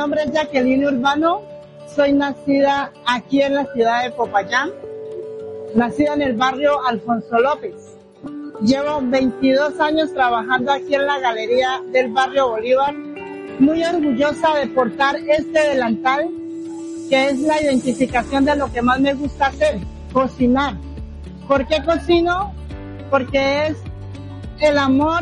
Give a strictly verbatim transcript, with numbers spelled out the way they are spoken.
nombre es Jacqueline Urbano, soy nacida aquí en la ciudad de Popayán, nacida en el barrio Alfonso López. Llevo veintidós años trabajando aquí en la galería del barrio Bolívar, muy orgullosa de portar este delantal, que es la identificación de lo que más me gusta hacer, cocinar. ¿Por qué cocino? Porque es el amor